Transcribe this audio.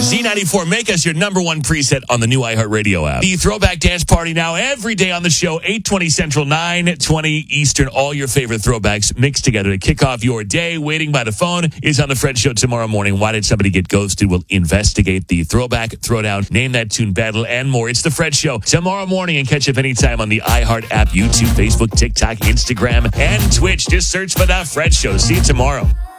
Z94, make us your number one preset on the new iHeartRadio app. The Throwback Dance Party now every day on the show, 8:20 Central, 9:20 Eastern. All your favorite throwbacks mixed together to kick off your day. Waiting by the phone is on the Fred Show tomorrow morning. Why did somebody get ghosted? We'll investigate the Throwback, Throwdown, Name That Tune battle, and more. It's the Fred Show tomorrow morning, and catch up anytime on the iHeart app, YouTube, Facebook, TikTok, Instagram, and Twitch. Just search for The Fred Show. See you tomorrow.